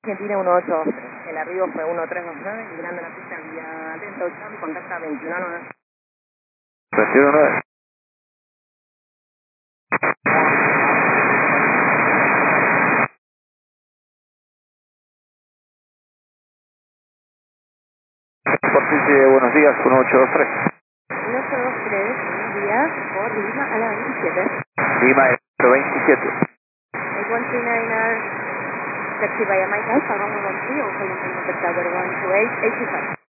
Argentina 183. El arribo fue 1329, liberando la pista vía Delta 8 y contacta 219. Recibe 9. Superficie, buenos días, 1823. 1823, buenos días, por Lima a la 27. Lima, el 27. 8139er, taxi via Mike Alpha, 113, also maintain contact tower 128, 85.